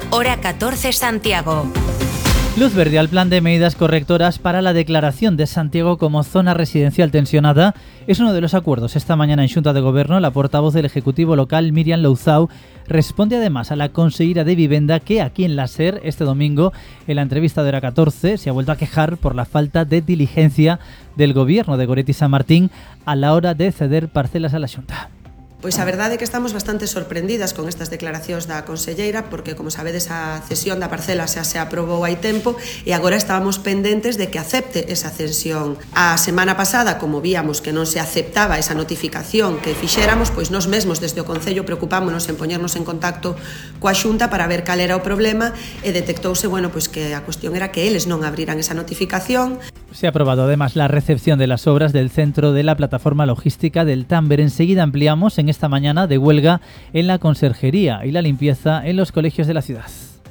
hora 14 Santiago. Luz verde al plan de medidas correctoras para la declaración de Santiago como zona residencial tensionada es uno de los acuerdos. Esta mañana en Xunta de Goberno, la portavoz del Ejecutivo local, Míriam Louzao, responde además a la consellera de Vivenda que aquí en la SER, este domingo, en la entrevista de hora 14, se ha vuelto a quejar por la falta de diligencia del Gobierno de Goretti San Martín a la hora de ceder parcelas a la Xunta. Pois a verdade é que estamos bastante sorprendidas con estas declaracións da conselleira porque, como sabedes, a cesión da parcela xa se aprobou hai tempo e agora estábamos pendentes de que acepte esa cesión. A semana pasada, como víamos que non se aceptaba esa notificación que fixéramos, pois nós mesmos desde o Concello preocupámonos en poñernos en contacto coa Xunta para ver cal era o problema e detectouse, pois que a cuestión era que eles non abriran esa notificación. Se ha aprobado además la recepción de las obras del centro de la plataforma logística del Tamber. Enseguida ampliamos en esta mañana de huelga en la conserjería y la limpieza en los colegios de la ciudad.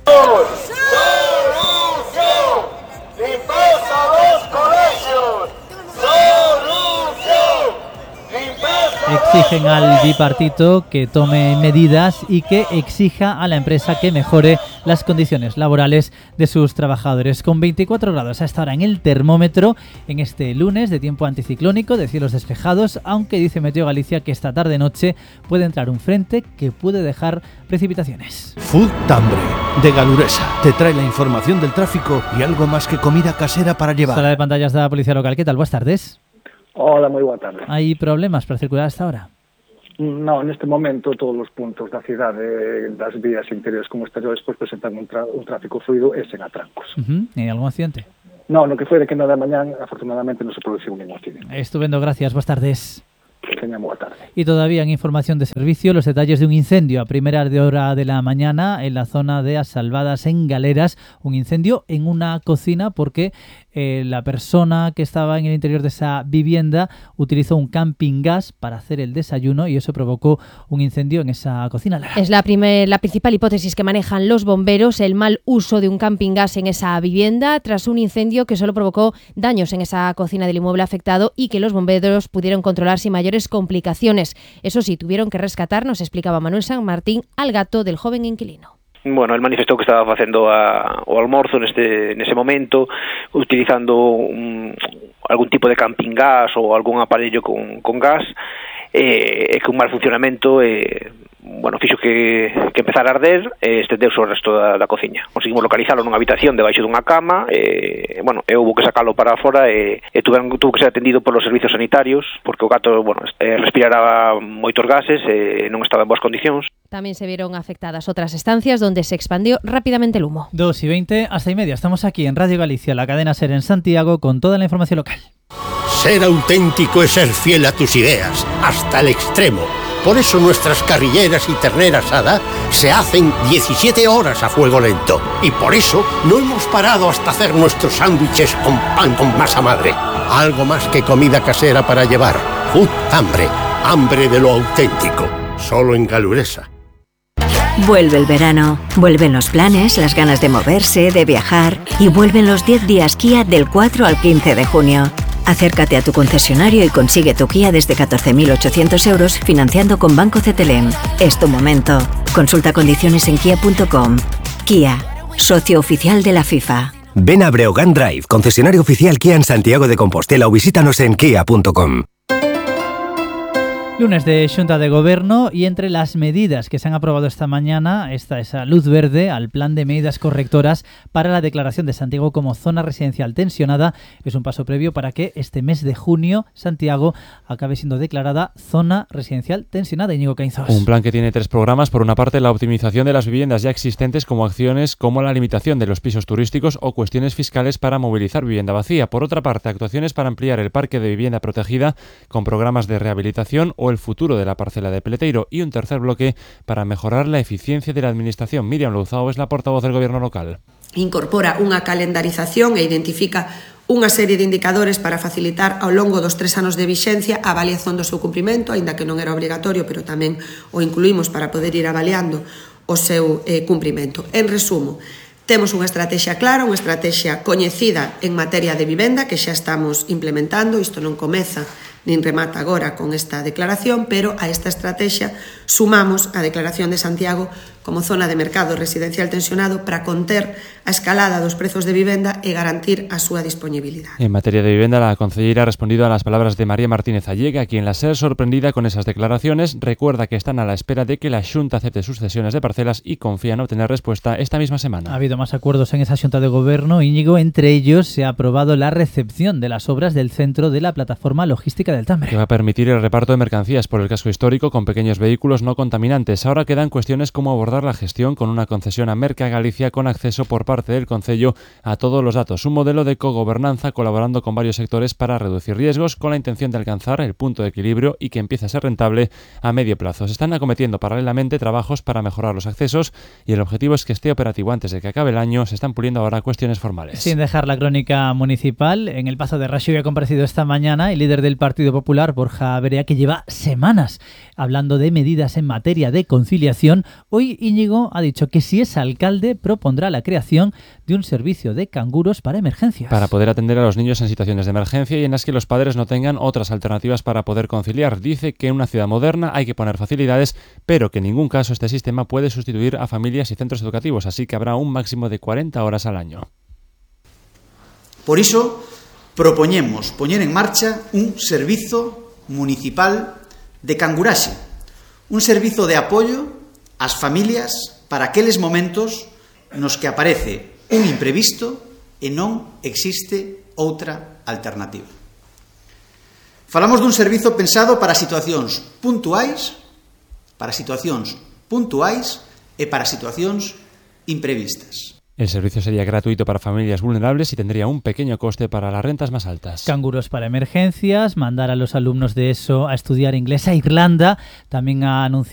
Exigen al bipartito que tome medidas y que exija a la empresa que mejore las condiciones laborales de sus trabajadores. Con 24 grados a esta hora en el termómetro, en este lunes de tiempo anticiclónico, de cielos despejados, aunque dice Meteo Galicia que esta tarde-noche puede entrar un frente que puede dejar precipitaciones. Food Tambre, de Galuresa, te trae la información del tráfico y algo más que comida casera para llevar. Sala de pantallas de la Policía Local, ¿qué tal? Buenas tardes. Hola, moi boa tarde. ¿Hay problemas para circular hasta ahora? No, neste momento todos os puntos da cidade, das vías interiores como exteriores, pois presentan un tráfico fluido e sen atrancos. ¿Hay algún accidente? No, no que foi de que nada da mañán, afortunadamente non se produciu ningún accidente. Estupendo, gracias. Buenas tardes. Teña boa tarde. Y todavía en información de servicio, los detalles de un incendio a primera hora de la mañana en la zona de As Salvadas, en Galeras. Un incendio en una cocina porque la persona que estaba en el interior de esa vivienda utilizó un camping gas para hacer el desayuno y eso provocó un incendio en esa cocina. Es la principal hipótesis que manejan los bomberos, el mal uso de un camping gas en esa vivienda tras un incendio que solo provocó daños en esa cocina del inmueble afectado y que los bomberos pudieron controlar sin mayores complicaciones. Eso sí, tuvieron que rescatar, nos explicaba Manuel San Martín, al gato del joven inquilino. Bueno, el manifestou que estaba facendo o almorzo nese momento, utilizando algún tipo de camping gas ou algún aparello con gas, e que un mal funcionamento fixo que empezara a arder e estendeuse o resto da cociña. Conseguimos localizalo nunha habitación debaixo dunha cama e houve que sacalo para fora e tuvo que ser atendido polos servizos sanitarios porque o gato respiraba moitos gases e non estaba en boas condicións. También se vieron afectadas otras estancias donde se expandió rápidamente el humo. 2:20 hasta 1:30. Estamos aquí en Radio Galicia, la cadena SER en Santiago, con toda la información local. Ser auténtico es ser fiel a tus ideas, hasta el extremo. Por eso nuestras carrilleras y ternera asada se hacen 17 horas a fuego lento. Y por eso no hemos parado hasta hacer nuestros sándwiches con pan con masa madre. Algo más que comida casera para llevar. Food Tambre, hambre de lo auténtico. Solo en Galuresa. Vuelve el verano, vuelven los planes, las ganas de moverse, de viajar y vuelven los 10 días Kia del 4 al 15 de junio. Acércate a tu concesionario y consigue tu Kia desde 14.800 euros financiando con Banco CTLM. Es tu momento. Consulta condiciones en kia.com. Kia, socio oficial de la FIFA. Ven a Breogán Drive, concesionario oficial Kia en Santiago de Compostela o visítanos en kia.com. Lunes de Xunta de Goberno y entre las medidas que se han aprobado esta mañana está esa luz verde al plan de medidas correctoras para la declaración de Santiago como zona residencial tensionada. Es un paso previo para que este mes de junio Santiago acabe siendo declarada zona residencial tensionada. Íñigo Caínzos. Un plan que tiene 3 programas. Por una parte, la optimización de las viviendas ya existentes como acciones como la limitación de los pisos turísticos o cuestiones fiscales para movilizar vivienda vacía. Por otra parte, actuaciones para ampliar el parque de vivienda protegida con programas de rehabilitación o el futuro de la parcela de Peleteiro y un tercer bloque para mejorar la eficiencia de la administración. Míriam Louzao es la portavoz del Gobierno local. Incorpora unha calendarización e identifica unha serie de indicadores para facilitar ao longo dos 3 anos de vixencia a avaliación do seu cumprimento, aínda que non era obrigatorio, pero tamén o incluímos para poder ir avaliando o seu cumprimento. En resumo, temos unha estrategia clara, unha estrategia coñecida en materia de vivenda que xa estamos implementando. Isto non comeza nin remata agora con esta declaración, pero a esta estrategia sumamos a declaración de Santiago como zona de mercado residencial tensionado para conter a escalada dos prezos de vivenda e garantir a súa disponibilidade. En materia de vivienda, la concelleira ha respondido a las palabras de María Martínez Allega, quien, al ser sorprendida con esas declaraciones, recuerda que están a la espera de que la Xunta acepte sus cesiones de parcelas y confía en obtener respuesta esta misma semana. Ha habido más acuerdos en esa Xunta de Goberno, Íñigo. Entre ellos se ha aprobado la recepción de las obras del centro de la plataforma logística del Tambre, que va a permitir el reparto de mercancías por el casco histórico con pequeños vehículos no contaminantes. Ahora quedan cuestiones como abordar la gestión con una concesión a Merca Galicia con acceso por parte del Concello a todos los datos. Un modelo de cogobernanza colaborando con varios sectores para reducir riesgos, con la intención de alcanzar el punto de equilibrio y que empiece a ser rentable a medio plazo. Se están acometiendo paralelamente trabajos para mejorar los accesos y el objetivo es que esté operativo antes de que acabe el año. Se están puliendo ahora cuestiones formales. Sin dejar la crónica municipal, en el Pazo de Raxoi ha comparecido esta mañana el líder del Partido Popular, Borja Berea, que lleva semanas hablando de medidas en materia de conciliación. Hoy Íñigo ha dicho que si es alcalde propondrá la creación de un servicio de canguros para emergencias. Para poder atender a los niños en situaciones de emergencia y en las que los padres no tengan otras alternativas para poder conciliar. Dice que en una ciudad moderna hay que poner facilidades, pero que en ningún caso este sistema puede sustituir a familias y centros educativos, así que habrá un máximo de 40 horas al año. Por iso, propoñemos poñer en marcha un servizo municipal de canguraxe, un servizo de apoio ás familias para aqueles momentos nos que aparece un imprevisto e non existe outra alternativa. Falamos dun servizo pensado para situacións puntuais e para situacións imprevistas. El servicio sería gratuito para familias vulnerables y tendría un pequeño coste para las rentas más altas. Canguros para emergencias, mandar a los alumnos de ESO a estudiar inglés a Irlanda, también ha anunciado